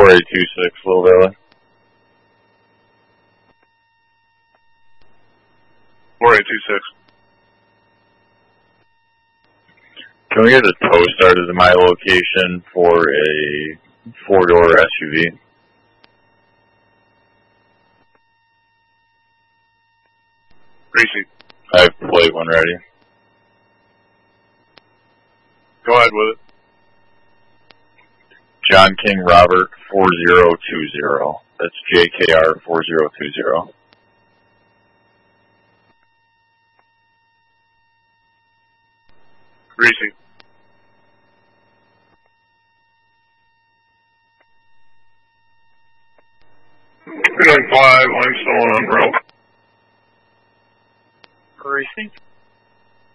4826, Little Valley. 4826. Can we get a tow started to my location for a 4-door SUV? Greasy. I have plate when ready. Go ahead with it. John King Robert 4020. That's JKR 4020. Greasy. Good on 5, limestone on rope. Greasy.